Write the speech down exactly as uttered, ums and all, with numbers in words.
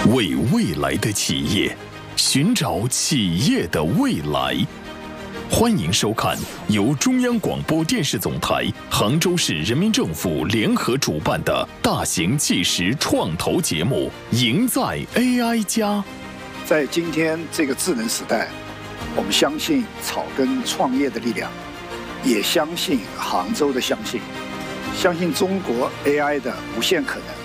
为未来的企业寻找企业的未来。欢迎收看由中央广播电视总台、杭州市人民政府联合主办的大型纪实创投节目《赢在 A I 家》。 在今天这个智能时代，我们相信草根创业的力量，也相信杭州的相信，相信中国 A I 的无限可能。